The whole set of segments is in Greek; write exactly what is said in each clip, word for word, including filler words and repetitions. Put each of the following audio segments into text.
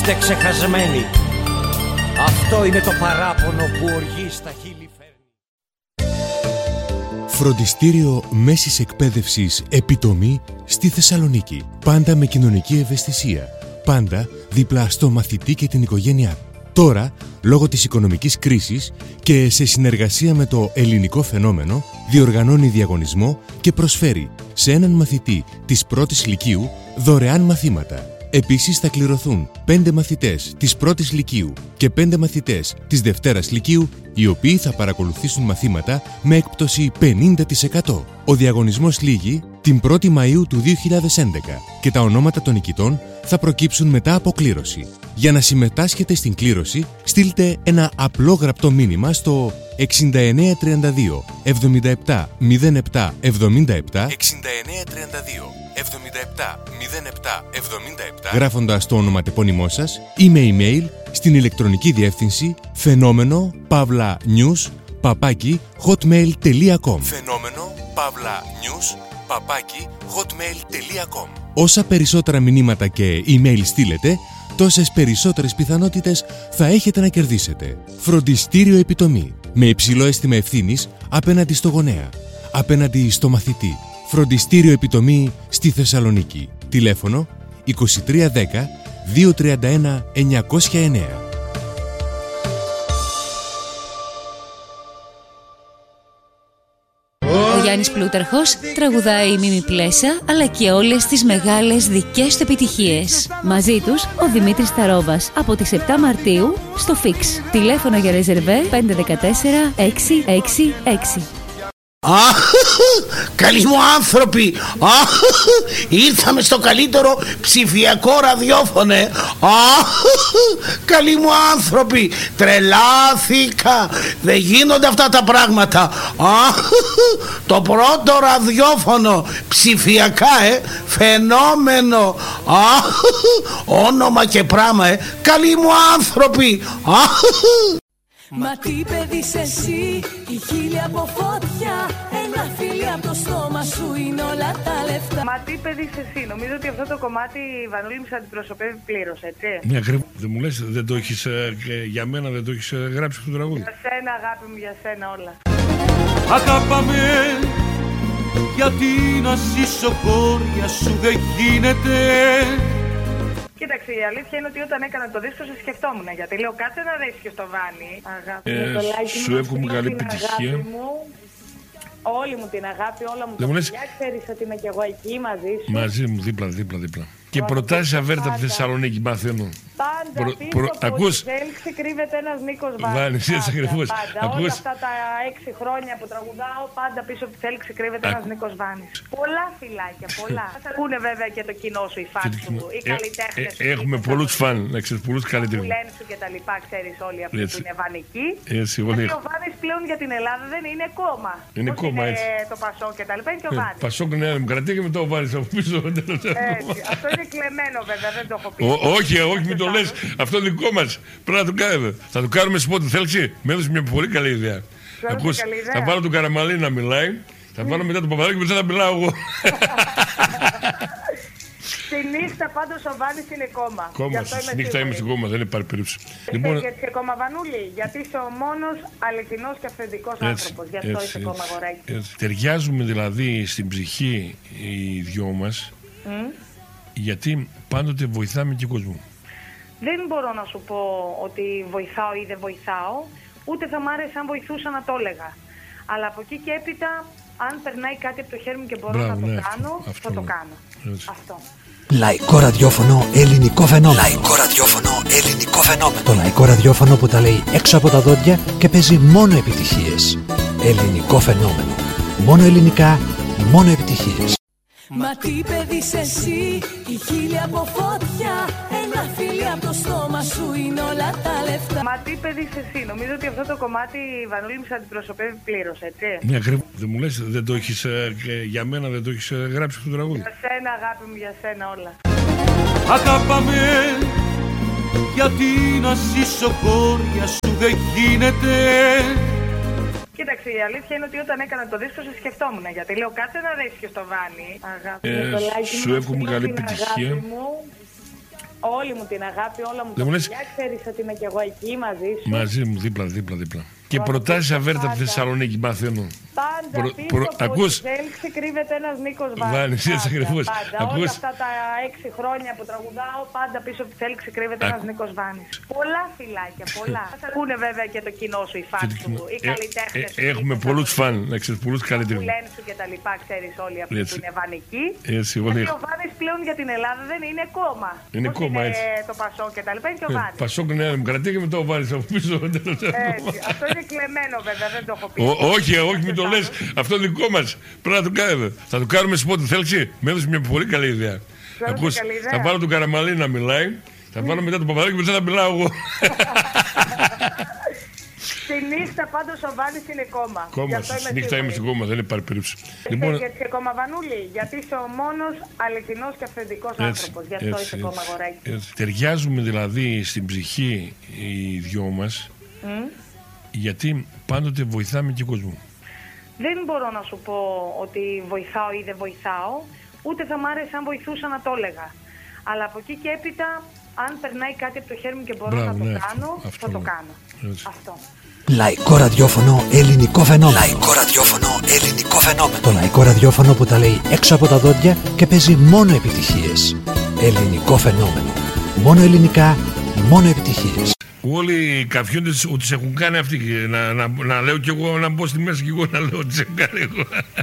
είστε ξεχασμένοι. Αυτό είναι το παράπονο που οργή στα χείλη φέρνει. Φροντιστήριο Μέσης Εκπαίδευσης Επιτομή στη Θεσσαλονίκη. Πάντα με κοινωνική ευαισθησία. Πάντα δίπλα στο μαθητή και την οικογένειά του. Τώρα, λόγω της οικονομικής κρίσης και σε συνεργασία με το Ελληνικό Φαινόμενο, διοργανώνει διαγωνισμό και προσφέρει σε έναν μαθητή της πρώτης λυκείου δωρεάν μαθήματα. Επίσης θα κληρωθούν πέντε μαθητές της πρώτης λυκείου και πέντε μαθητές της δευτέρας λυκείου, οι οποίοι θα παρακολουθήσουν μαθήματα με έκπτωση πενήντα τοις εκατό. Ο διαγωνισμός λήγει την πρώτη Μαΐου του δύο χιλιάδες έντεκα και τα ονόματα των νικητών θα προκύψουν μετά από κλήρωση. Για να συμμετάσχετε στην κλήρωση, στείλτε ένα απλό γραπτό μήνυμα στο εξήντα εννέα τριάντα δύο εβδομήντα επτά μηδέν επτά εβδομήντα επτά εξήντα εννέα τριάντα δύο εβδομήντα επτά μηδέν επτά εβδομήντα επτά, γράφοντας το ονοματεπώνυμό σας ή με email στην ηλεκτρονική διεύθυνση φαινόμενο παύλα news παπάκι hotmail τελεία com. Φαινόμενο παύλα news παπάκι hotmail τελεία com. Όσα περισσότερα μηνύματα και email στείλετε, τόσες περισσότερες πιθανότητες θα έχετε να κερδίσετε. Φροντιστήριο Επιτομή. Με υψηλό αίσθημα ευθύνης απέναντι στο γονέα, απέναντι στο μαθητή. Φροντιστήριο Επιτομή στη Θεσσαλονίκη. Τηλέφωνο είκοσι τρία δέκα διακόσια τριάντα ένα εννιακόσια εννέα. Ο Γιάννης Πλούταρχος τραγουδάει η Μίμη Πλέσα, αλλά και όλες τις μεγάλες δικές του επιτυχίες. Μαζί τους ο Δημήτρης Ταρόβας από τις επτά Μαρτίου στο Φίξ. Τηλέφωνο για ρεζερβέ πέντε ένα τέσσερα έξι έξι έξι. Αχ, καλοί μου άνθρωποι, αχ, ήρθαμε στο καλύτερο ψηφιακό ραδιόφωνο. Αχ, καλοί μου άνθρωποι, τρελάθηκα, δεν γίνονται αυτά τα πράγματα. Αχ, το πρώτο ραδιόφωνο ψηφιακά, ε, φαινόμενο. Αχ, όνομα και πράγμα, ε, καλοί μου άνθρωποι. Αχ. Μα τι παιδί είσαι εσύ, η χείλη από φωτιά, ένα φίλι από το στόμα σου είναι όλα τα λεφτά. Μα τι παιδί είσαι εσύ, νομίζω ότι αυτό το κομμάτι η Βανούλη μου σε αντιπροσωπεύει πλήρως, έτσι. Ναι, ακριβώς. Δεν μου λες, δεν το έχεις, για μένα δεν το έχεις γράψει το τραγούδι. Για σένα αγάπη μου, για σένα όλα. Αγάπαμε, γιατί να ζήσω χώρια σου δεν γίνεται. Κοίταξε, η αλήθεια είναι ότι όταν έκανα το δίσκο σε σκεφτόμουν, γιατί λέω κάτσε να δεις και στο Βάνι. Αγάπη ε, μου, το like σου μου, εύχομαι καλή επιτυχία. Όλη μου την αγάπη, όλα μου τα φιλιά, ξέρεις ότι είμαι και εγώ εκεί μαζί σου. Μαζί μου, δίπλα, δίπλα, δίπλα. Και προτάσεις αβέρτα από τη Θεσσαλονίκη, μαθαίνω. Πάντα προ, πίσω προ, από ακούς... τη Θέλξη κρύβεται ένας Νίκος Βάνης. Βάνης, έτσι ακριβώς. Όλα αυτά τα έξι χρόνια που τραγουδάω, πάντα πίσω από τη Θέλξη κρύβεται ένας Νίκος Βάνης. Πολλά φιλάκια, πολλά. Θα ακούνε βέβαια και το κοινό σου, οι φαν σου, οι καλλιτέχνες σου. Έχουμε πολλούς φαν, να ξέρεις, πολλούς καλλιτέχνες. Που λένε σου και τα λοιπά, ξέρεις όλοι αυτοί που είναι βανικοί. Γιατί ο Βάνης πλέον για την Ελλάδα δεν είναι κόμμα. Είναι κόμμα, έτσι. Το Πασόκ και τα λοιπά, είναι και ο Βάνης. Πασόκ, Νέα Δημοκρατία και μετά ο Βάνης από πίσω. Αυτό είναι κλεμμένο βέβαια, δεν το έχω πει. Όχι, όχι, μην το λες. Αυτό είναι δικό μας. Πρέπει να το κάνουμε. Θα το κάνουμε σπότ, Θέλξη. Με έδωσε μια πολύ καλή ιδέα. Ακούς, θα βάλω τον Καραμαλή να μιλάει. Θα βάλω μετά τον Παπαδάκη και μετά θα μιλάω εγώ. Στη νύχτα πάντως ο Βάνης είναι κόμμα. Κόμμα, στη νύχτα είμαι στην κόμμα, δεν υπάρχει περίπτωση. Λοιπόν... Και είσαι κόμμα Βανούλη, γιατί είσαι ο μόνος αληθινός και αυθεντικός άνθρωπος. Γι' αυτό είσαι κόμμα αγοράκι. Ταιριάζουμε δηλαδή στην ψυχή οι δυο μας, mm? γιατί πάντοτε βοηθάμε και κόσμο. Δεν μπορώ να σου πω ότι βοηθάω ή δεν βοηθάω, ούτε θα μ' άρεσε αν βοηθούσα να το έλεγα. Αλλά από εκεί και έπειτα, αν περνάει κάτι από το χέρι μου και μπορώ Μπράβο, να το ναι, κάνω, αυτό, θα αυτό, το κάνω. Έτσι. Αυτό. Λαϊκό ραδιόφωνο, ελληνικό φαινόμενο. Λαϊκό ραδιόφωνο, ελληνικό φαινόμενο. Το λαϊκό ραδιόφωνο που τα λέει έξω από τα δόντια και παίζει μόνο επιτυχίες. Ελληνικό φαινόμενο. Μόνο ελληνικά, μόνο επιτυχίες. Μα τι παιδί είσαι εσύ, η χείλη από φωτιά, ένα φίλι από το στόμα σου είναι όλα τα λεφτά. Μα τι παιδί είσαι εσύ, νομίζω ότι αυτό το κομμάτι η Βανούλη μου σε αντιπροσωπεύει πλήρως, έτσι. Ναι, ακριβώς. Δεν μου λες, δεν το έχεις, για μένα δεν το έχεις γράψει το τραγούδι. Για σένα αγάπη μου, για σένα όλα. Αγάπαμε, γιατί να ζήσω χώρια σου δεν γίνεται. Κοίταξε, η αλήθεια είναι ότι όταν έκανα το δίσκο σε σκεφτόμουν, γιατί λέω κάτσε να δεις και στο Βάνι. Αγάπη ε, μου, το like σου εύχομαι καλή επιτυχία. Μου, όλη μου την αγάπη, όλα μου τα φιλιά. Ξέρεις ότι είμαι και εγώ εκεί μαζί σου. Μαζί μου, δίπλα, δίπλα, δίπλα. Και προτάσεις αβέρτα από τη Θεσσαλονίκη μαθαίνω. Πάντα προ, πίσω προ, από ακούς... τη Φέλξη κρύβεται ένας Νίκος Βάνης. Βάνης, ακριβώς. Πάντα, ακούς... όλα αυτά τα έξι χρόνια που τραγουδάω, πάντα πίσω από τη Φέλξη κρύβεται ένας Νίκος Βάνης. Πολλά φιλάκια, πολλά. Θα ακούνε βέβαια και το κοινό σου, οι φαν σου, οι καλλιτέχνες σου. Έχουμε πολλούς φαν, να ξέρεις, πολλούς καλλιτέχνες. Που λένε σου και τα λοιπά, ξέρεις όλοι αυτοί που είναι βανικοί. Γιατί ο Βάνης πλέον για την Ελλάδα δεν είναι κόμμα. Είναι κόμμα, έτσι. Το Πασόκ και τα λοιπά, είναι και ο Βάνης. Πασόκ Νέα Δημοκρατία και μετά ο Βάνης από πίσω. Αυτό είναι κλεμμένο βέβαια, δεν το έχω πει. Όχι, όχι, μην το λες. Αυτό είναι δικό μας. Πρέπει να το κάνουμε. Θα το κάνουμε σπότ θέλξη. Με έδωσε μια πολύ καλή ιδέα. Ακούς, θα βάλω τον Καραμαλή να μιλάει. Θα βάλω μετά τον Παπαδάκη και μετά θα μιλάω εγώ. Στη νύχτα πάντως ο Βάνης είναι κόμμα. Κόμμα, στη νύχτα είμαι στην κόμμα, δεν υπάρχει περίπτωση. Λοιπόν, γιατί είσαι κόμμα, Βανούλη, γιατί είσαι ο μόνος αληθινός και αυθεντικός άνθρωπος. Γι' αυτό είσαι κόμμα, αγοράκι. Ταιριάζουμε δηλαδή στην ψυχή οι δυο μας, mm. γιατί πάντοτε βοηθάμε και κόσμο. Δεν μπορώ να σου πω ότι βοηθάω ή δεν βοηθάω, ούτε θα μ' άρεσε αν βοηθούσα να το έλεγα. Αλλά από εκεί και έπειτα, αν περνάει κάτι από το χέρι μου και μπορώ Μπράβο, να το ναι, κάνω, αυτό, θα το κάνω. Έτσι. Αυτό. Λαϊκό ραδιόφωνο ελληνικό φαινόμενο. Λαϊκό ραδιόφωνο ελληνικό φαινόμενο. Το λαϊκό ραδιόφωνο που τα λέει έξω από τα δόντια και παίζει μόνο επιτυχίες. Ελληνικό φαινόμενο. Μόνο ελληνικά, μόνο επιτυχίες. Όλοι οι καφιόντες ότι σε έχουν κάνει αυτοί. Να, να, να λέω κι εγώ, να μπω στη μέση κι εγώ να λέω ότι σε έχουν κάνει εγώ.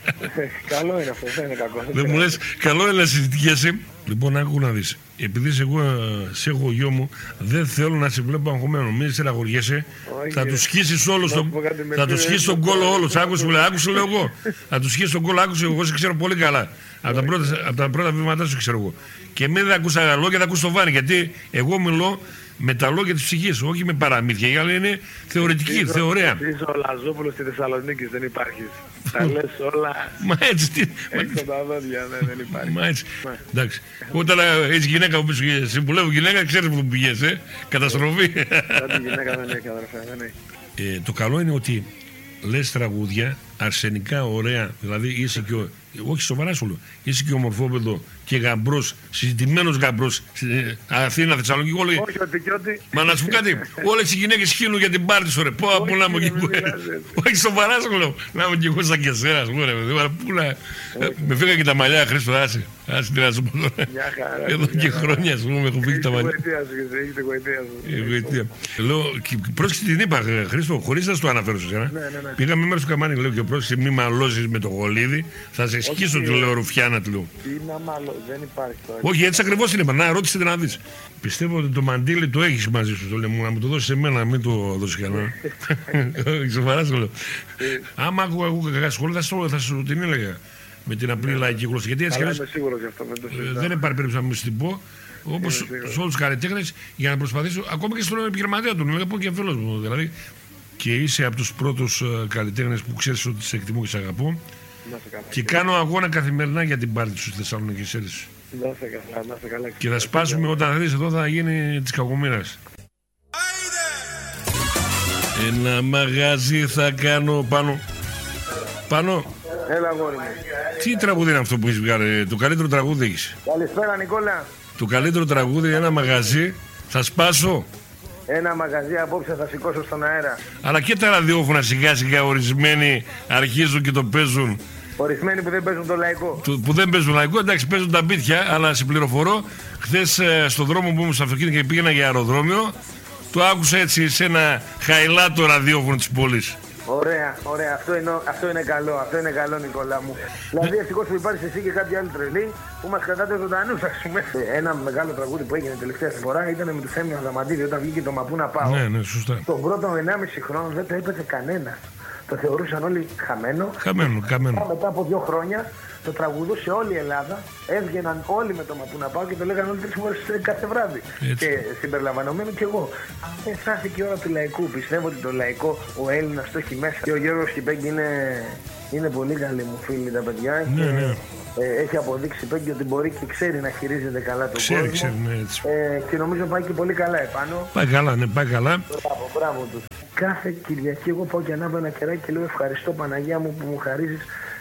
Καλό είναι αυτό, δεν είναι κακό. Δεν μου λες, καλό είναι να συζητιέσαι. Λοιπόν, άκου να δεις. Επειδή εγώ σε έχω γιο μου, δεν θέλω να σε βλέπω αγχωμένο. Μην στεναχωριέσαι. Θα του σκίσεις όλους. Το, θα του σκίσεις τον κόλλο όλους. Άκουσε, άκουσε, λέω εγώ. Θα του σκίσεις τον κόλλο, άκουσε. Εγώ σε ξέρω πολύ καλά. Από τα, πρώτα, από τα πρώτα βήματά σου ξέρω εγώ. Και μην δεν ακούσα λόγια, θα ακούς το Βάνη. Γιατί εγώ μιλώ με τα λόγια της ψυχής, όχι με παραμύθια. Η άλλη είναι θεωρητική, Είσαι θεωρία. Είσαι ο Λαζόπουλος στη Θεσσαλονίκη, δεν υπάρχεις. Τα λες όλα. Μα έτσι τι. Έξω τα δόντια, ναι, δεν υπάρχει. Μα έτσι. Εντάξει. Όταν έχει γυναίκα που πει συμβουλεύω γυναίκα, ξέρεις που πηγαίνεις, ε. Καταστροφή. Κάτι γυναίκα δεν έχει, αδερφέ, δεν έχει. Το καλό είναι ότι λες τραγούδια αρσενικά ωραία, δηλαδή είσαι και ο, όχι σοβαρά σου λέω, είσαι και ομορφόπεδο και γαμπρός, συζητημένος γαμπρός, Αθήνα, Θεσσαλονίκη, όλοι. Όχι, ότι και ότι. Μα να σου πω κάτι, όλες οι γυναίκες χύνουν για την πάρτι σου, ρε. Πω από να μου και εγώ. Όχι σοβαρά σου λέω, να μου και εγώ σαν και εσένα, σου ρε. Πού να. Με φύγα και τα μαλλιά, Χρήστο, άσε. Άσε τι να σου πω τώρα. Εδώ και χρόνια, α πούμε, έχω φύγει τα μαλλιά. Έχει την γοητεία σου. Λέω, πρόσεξε την είπα, Χρήστο, χωρίς να σου το αναφέρω σε σένα. Πήγαμε μέρος του καμάνι, λέω και πρόσεξε, μη μαλώσεις με το γολίδι, θα σε σκίσω, του λέω, Ρουφιάνα, του λέω. Τι να μαλώ, δεν υπάρχει τώρα. Όχι, έτσι ακριβώς είναι, να ρώτησε να δεις. Πιστεύω ότι το μαντίλι το έχεις μαζί σου, το λέω, να μου το δώσεις σε μένα, να μην το δώσεις κανένα. Σοβαρά σου λέω. Άμα ακούω κακά σχόλια, θα σου την έλεγα. Με την απλή λαϊκή γλώσσα. Γιατί έτσι δεν υπάρχει περίπτωση να μου την πω. Όπως σε όλους τους καλλιτέχνες, για να προσπαθήσω, ακόμα και στον επιχειρηματία του, να πω και φίλος μου. Δηλαδή, και είσαι από τους πρώτους καλλιτέχνες που ξέρεις ότι σε εκτιμώ και σε αγαπώ. Και κάνω αγώνα καθημερινά για την πάρτι σου στη Θεσσαλονίκη. Και θα σπάσουμε όταν θα δεις εδώ, θα γίνει της κακομοίρας. Ένα μαγαζί θα κάνω πάνω. Πάνω. Έλα, αγόρι μου. Τι τραγούδι είναι αυτό που έχεις βγάλει, το καλύτερο τραγούδι έχεις. Καλησπέρα, Νικόλα. Το καλύτερο τραγούδι, ένα μαγαζί, θα σπάσω. Ένα μαγαζί απόψε θα σηκώσω στον αέρα. Αλλά και τα ραδιόφωνα σιγά σιγά ορισμένοι αρχίζουν και το παίζουν. Ορισμένοι που δεν παίζουν το λαϊκό. Του, που δεν παίζουν λαϊκό, εντάξει, παίζουν τα μπίτια, αλλά σε πληροφορώ, χθες ε, στον δρόμο που ήμουν στο αυτοκίνητο και πήγαινα για αεροδρόμιο, το άκουσα έτσι σε ένα χαϊλάτο ραδιόφωνο της πόλης. Ωραία, ωραία. Αυτό είναι, αυτό είναι καλό. Αυτό είναι καλό, Νικόλα μου. Δηλαδή, ευτυχώς που υπάρχει εσύ και κάποιοι άλλοι τρελοί που μας κρατάτε ζωντανούς, ας πούμε. Ένα μεγάλο τραγούδι που έγινε τελευταία φορά ήταν με του Θέμη Αδαμαντίδη όταν βγήκε το Μα πού να πάω. Ναι, ναι, σωστά. Τον πρώτο ενάμιση χρόνο δεν το έπαιζε κανένα. Το θεωρούσαν όλοι χαμένο. Χαμένο, χαμένο. Μετά από δύο χρόνια το τραγουδούσε όλη η Ελλάδα. Έβγαιναν όλοι με το Μα πού να πάω και το λέγανε όλοι τρεις φορές κάθε βράδυ. Έτσι. Και συμπεριλαμβανομένου κι εγώ. Ε, φτάθηκε η ώρα του λαϊκού. Πιστεύω ότι το λαϊκό ο Έλληνας το έχει μέσα. Και ο Γιώργος Κυπέγγι είναι, είναι πολύ καλή μου φίλη τα παιδιά. Ναι, και, ναι. Ε, έχει αποδείξει Πέγγι ότι μπορεί και ξέρει να χειρίζεται καλά τον ξέρει, κόσμο. Ξέρει, ναι, έτσι. Ε, και νομίζω πάει και πολύ καλά επάνω. Πάει καλά, ναι, πάει καλά. Μπράβο, μπράβο τους. Κάθε Κυριακή εγώ πάω και ανάβω ένα κεράκι και λέω ευχαριστώ Παναγία μου που μου χαρίζεις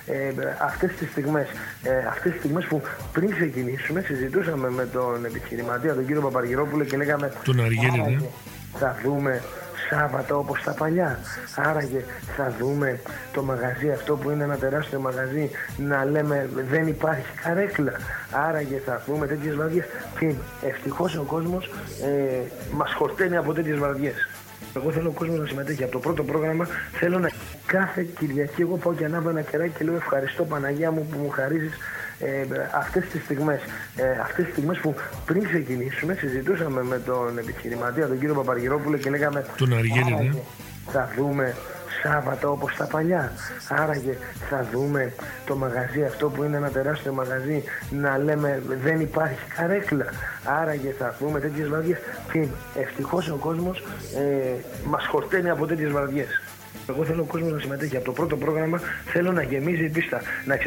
Ε, αυτές τις στιγμές, ε, αυτές τις στιγμές που πριν ξεκινήσουμε συζητούσαμε με τον επιχειρηματία, τον κύριο Παπαργυρόπουλο και λέγαμε τον Αργύρι, ναι. Θα δούμε Σάββατο όπως τα παλιά. Άραγε θα δούμε το μαγαζί αυτό που είναι ένα τεράστιο μαγαζί να λέμε δεν υπάρχει καρέκλα. Άραγε θα δούμε τέτοιες βραδιές. Και ευτυχώς ο κόσμος ε, μας χορταίνει από τέτοιες βραδιές. Εγώ θέλω ο κόσμος να συμμετέχει. Από το πρώτο πρόγραμμα θέλω να κάθε Κυριακή εγώ πάω και ανάβω ένα κεράκι και λέω ευχαριστώ Παναγία μου που μου χαρίζεις ε, αυτές τις στιγμές. Ε, αυτές τις στιγμές που πριν ξεκινήσουμε συζητούσαμε με τον επιχειρηματία, τον κύριο Παπαργυρόπουλο και λέγαμε τον Αργύρι, ναι. Θα δούμε Σάββατο όπως τα παλιά. Άραγε θα δούμε το μαγαζί αυτό που είναι ένα τεράστιο μαγαζί να λέμε δεν υπάρχει καρέκλα. Άραγε θα δούμε τέτοιες βραδιές. Και ευτυχώς ο κόσμος ε, μας χορταίνει από τέτοιες βραδιές. Εγώ θέλω ο κόσμος να συμμετέχει. Από το πρώτο πρόγραμμα θέλω να γεμίζει η πίστα. Να